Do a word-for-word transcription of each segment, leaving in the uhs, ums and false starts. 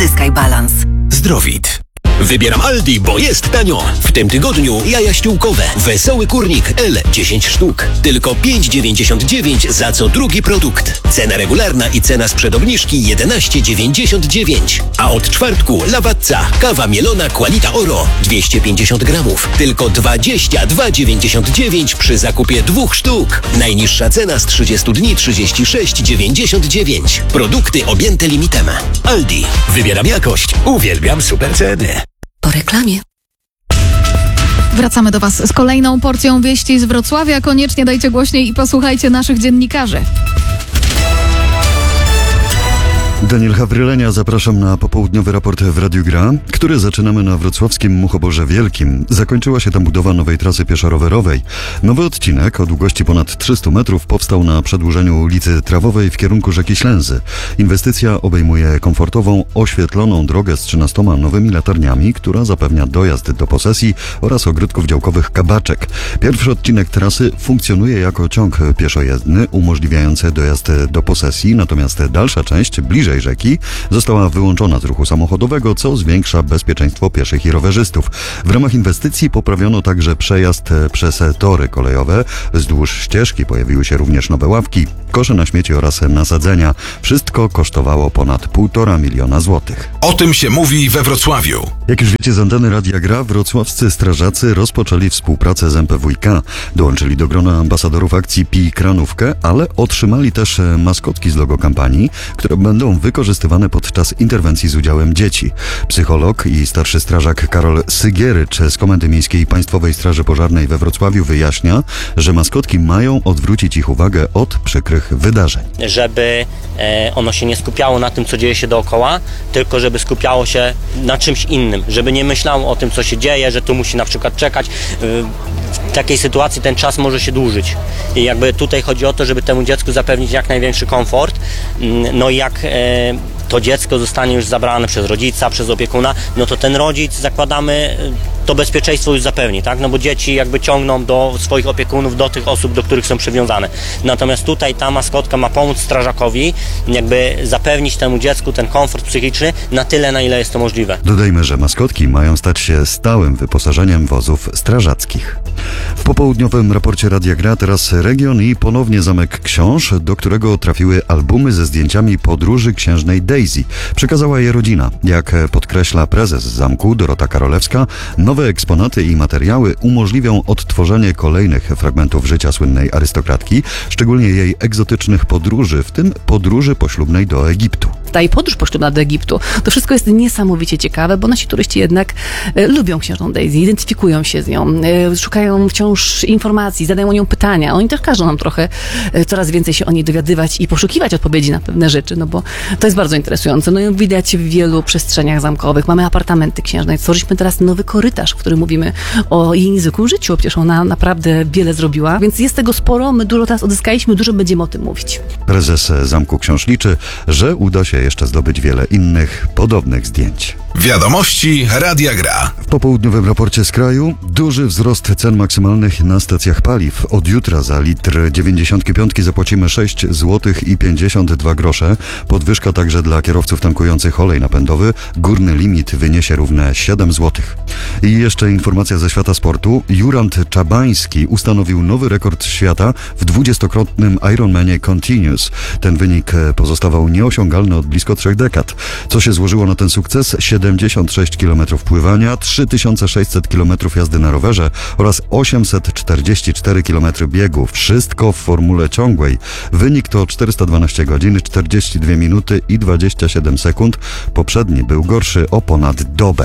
Zyskaj balans. Zdrowit. Wybieram Aldi, bo jest tanio. W tym tygodniu jaja ściółkowe. Wesoły kurnik L dziesięć sztuk. Tylko pięć dziewięćdziesiąt dziewięć za co drugi produkt. Cena regularna i cena sprzed obniżki jedenaście dziewięćdziesiąt dziewięć. A od czwartku Lawazza. Kawa mielona Qualita Oro dwieście pięćdziesiąt gramów. Tylko dwadzieścia dwa dziewięćdziesiąt dziewięć przy zakupie dwóch sztuk. Najniższa cena z trzydziestu dni trzydzieści sześć dziewięćdziesiąt dziewięć. Produkty objęte limitem. Aldi. Wybieram jakość. Uwielbiam super ceny. Po reklamie. Wracamy do Was z kolejną porcją wieści z Wrocławia. Koniecznie dajcie głośniej i posłuchajcie naszych dziennikarzy. Daniel Hawrylenia, zapraszam na popołudniowy raport w Radiu Gra, który zaczynamy na wrocławskim Muchoborze Wielkim. Zakończyła się tam budowa nowej trasy pieszo-rowerowej. Nowy odcinek o długości ponad trzystu metrów powstał na przedłużeniu ulicy Trawowej w kierunku rzeki Ślęzy. Inwestycja obejmuje komfortową, oświetloną drogę z trzynastoma nowymi latarniami, która zapewnia dojazd do posesji oraz ogródków działkowych Kabaczek. Pierwszy odcinek trasy funkcjonuje jako ciąg pieszojezdny umożliwiający dojazd do posesji, natomiast dalsza część, bliżej rzeki, została wyłączona z ruchu samochodowego, co zwiększa bezpieczeństwo pieszych i rowerzystów. W ramach inwestycji poprawiono także przejazd przez tory kolejowe. Wzdłuż ścieżki pojawiły się również nowe ławki, kosze na śmieci oraz nasadzenia. Wszystko kosztowało ponad półtora miliona złotych. O tym się mówi we Wrocławiu. Jak już wiecie z anteny Radia Gra, wrocławscy strażacy rozpoczęli współpracę z M P W K. Dołączyli do grona ambasadorów akcji Pij Kranówkę, ale otrzymali też maskotki z logo kampanii, które będą wykorzystywane podczas interwencji z udziałem dzieci. Psycholog i starszy strażak Karol Sygierycz z Komendy Miejskiej Państwowej Straży Pożarnej we Wrocławiu wyjaśnia, że maskotki mają odwrócić ich uwagę od przykrych wydarzeń. Żeby e, ono się nie skupiało na tym, co dzieje się dookoła, tylko żeby skupiało się na czymś innym, żeby nie myślało o tym, co się dzieje, że tu musi na przykład czekać. W takiej sytuacji ten czas może się dłużyć. I jakby tutaj chodzi o to, żeby temu dziecku zapewnić jak największy komfort. No i jak e, to dziecko zostanie już zabrane przez rodzica, przez opiekuna, no to ten rodzic, zakładamy, to bezpieczeństwo już zapewni, tak? No bo dzieci jakby ciągną do swoich opiekunów, do tych osób, do których są przywiązane. Natomiast tutaj ta maskotka ma pomóc strażakowi, jakby zapewnić temu dziecku ten komfort psychiczny na tyle, na ile jest to możliwe. Dodajmy, że maskotki mają stać się stałym wyposażeniem wozów strażackich. W popołudniowym raporcie Radia Gra teraz region i ponownie Zamek Książ, do którego trafiły albumy ze zdjęciami podróży księżnej Daisy. Przekazała je rodzina. Jak podkreśla prezes zamku Dorota Karolewska, nowe eksponaty i materiały umożliwią odtworzenie kolejnych fragmentów życia słynnej arystokratki, szczególnie jej egzotycznych podróży, w tym podróży poślubnej do Egiptu. Ta jej podróż poślubna do Egiptu, to wszystko jest niesamowicie ciekawe, bo nasi turyści jednak e, lubią księżną Daisy, identyfikują się z nią, e, szukają wciąż informacji, zadają o nią pytania. Oni też każą nam trochę e, coraz więcej się o niej dowiadywać i poszukiwać odpowiedzi na pewne rzeczy, no bo to jest bardzo interesujące. No i widać w wielu przestrzeniach zamkowych. Mamy apartamenty księżnej. Stworzyliśmy teraz nowy korytarz, w którym mówimy o jej niezwykłym życiu. Przecież ona naprawdę wiele zrobiła, więc jest tego sporo. My dużo teraz odzyskaliśmy, dużo będziemy o tym mówić. Prezes Zamku Książ liczy, że uda się jeszcze zdobyć wiele innych podobnych zdjęć. Wiadomości Radia Gra. W popołudniowym raporcie z kraju duży wzrost cen maksymalnych na stacjach paliw. Od jutra za litr dziewięćdziesiątki piątki zapłacimy sześć złotych i pięćdziesiąt dwa grosze. Podwyżka także dla kierowców tankujących olej napędowy. Górny limit wyniesie równe siedem złotych. I jeszcze informacja ze świata sportu. Jurand Czabański ustanowił nowy rekord świata w dwudziestokrotnym Ironmanie Continuous. Ten wynik pozostawał nieosiągalny od blisko trzech dekad. Co się złożyło na ten sukces? siedemdziesiąt sześć kilometrów pływania, trzy tysiące sześćset kilometrów jazdy na rowerze oraz osiemset czterdzieści cztery kilometry biegu. Wszystko w formule ciągłej. Wynik to czterysta dwanaście godzin, czterdzieści dwie minuty i dwadzieścia siedem sekund. Poprzedni był gorszy o ponad dobę.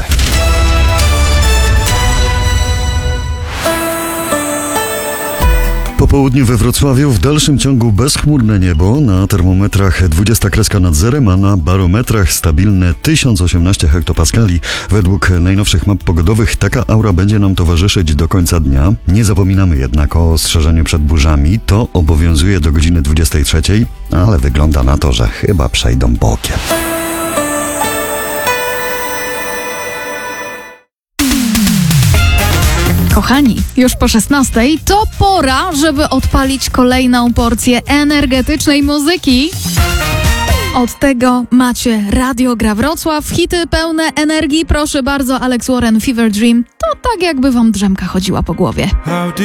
Po południu we Wrocławiu w dalszym ciągu bezchmurne niebo, na termometrach dwudziesta kreska nad zerem, a na barometrach stabilne tysiąc osiemnaście hektopaskali. Według najnowszych map pogodowych taka aura będzie nam towarzyszyć do końca dnia. Nie zapominamy jednak o ostrzeżeniu przed burzami. To obowiązuje do godziny dwudziestej trzeciej, ale wygląda na to, że chyba przejdą bokiem. Kochani, już po szesnastej to pora, żeby odpalić kolejną porcję energetycznej muzyki. Od tego macie Radio Gra Wrocław, hity pełne energii. Proszę bardzo, Alex Warren, Fever Dream. To tak jakby wam drzemka chodziła po głowie. How do